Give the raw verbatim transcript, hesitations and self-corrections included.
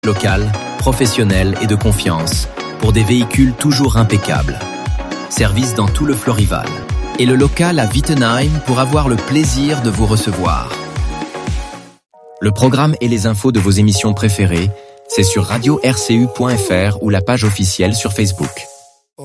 Local, professionnel et de confiance pour des véhicules toujours impeccables. Service dans tout le Florival. Et le local à Wittenheim pour avoir le plaisir de vous recevoir. Le programme et les infos de vos émissions préférées, c'est sur radio r c u point f r ou la page officielle sur Facebook.